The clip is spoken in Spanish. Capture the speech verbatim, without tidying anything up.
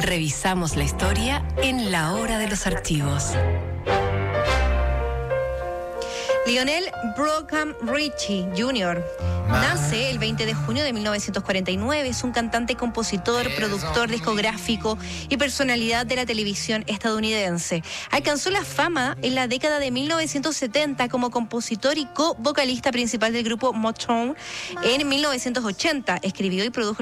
Revisamos la historia en la hora de los archivos. Lionel Brockham Richie junior nace el veinte de junio de mil novecientos cuarenta y nueve. Es un cantante, compositor, productor discográfico y personalidad de la televisión estadounidense. Alcanzó la fama en la década de mil novecientos setenta como compositor y co-vocalista principal del grupo Motown. En mil novecientos ochenta escribió y produjo